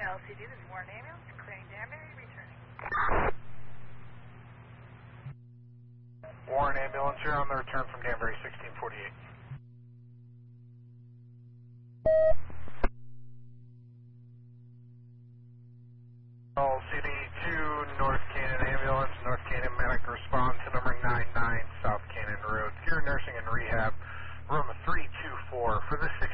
LCD, this is Warren Ambulance, clearing Danbury, returning. Warren Ambulance, you're on the return from Danbury, 1648. LCD 2, North Cannon Ambulance, North Cannon Medic, respond to number 99 South Cannon Road, Cure Nursing and Rehab, room 324 for the